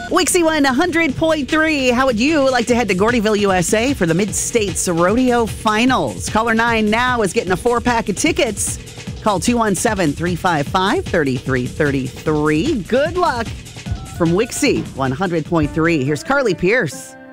Wixie won 100.3. How would you like to head to Gordyville, USA for the Mid-States Rodeo Finals? Caller 9 now is getting a 4-pack of tickets. Call 217-355-3333. Good luck from Wixie 100.3. Here's Carly Pierce.